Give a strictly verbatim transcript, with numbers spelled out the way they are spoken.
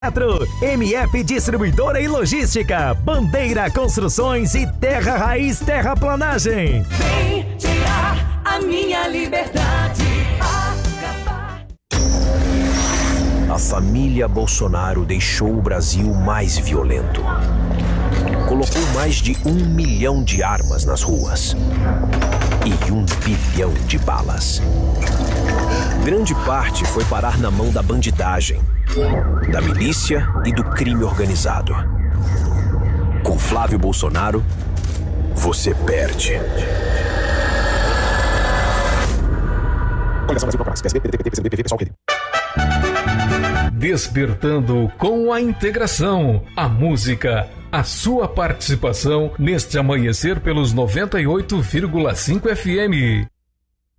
M F Distribuidora e Logística, Bandeira Construções e Terra Raiz Terraplanagem. Vem tirar a minha liberdade. Acabar. A família Bolsonaro deixou o Brasil mais violento. Colocou mais de um milhão de armas nas ruas e um bilhão de balas. Grande parte foi parar na mão da bandidagem, da milícia e do crime organizado. Com Flávio Bolsonaro, você perde. Despertando com a integração, a música, a sua participação neste amanhecer pelos noventa e oito vírgula cinco F M.